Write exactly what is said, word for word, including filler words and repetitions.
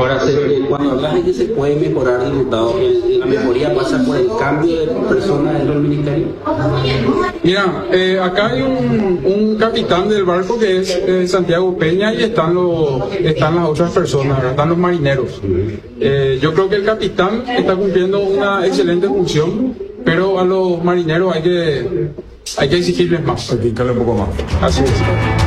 Ahora, se, cuando hablas de que se puede mejorar el resultado, ¿la mejoría pasa por el cambio de persona dentro del ministerio? Mira, eh, acá hay un, un capitán del barco que es eh, Santiago Peña y están, los, están las otras personas, ¿verdad? Están los marineros. Eh, yo creo que el capitán está cumpliendo una excelente función, pero a los marineros hay que, hay que exigirles más. Hay que un poco más. Así es.